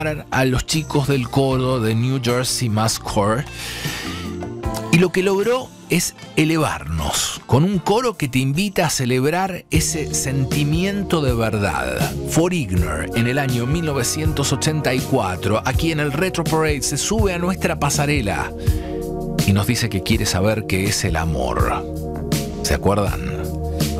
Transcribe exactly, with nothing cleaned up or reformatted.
a los chicos del coro de New Jersey Mass Choir, y lo que logró es elevarnos con un coro que te invita a celebrar ese sentimiento de verdad. Foreigner, en el año mil novecientos ochenta y cuatro, aquí en el Retro Parade, se sube a nuestra pasarela y nos dice que quiere saber qué es el amor. ¿Se acuerdan?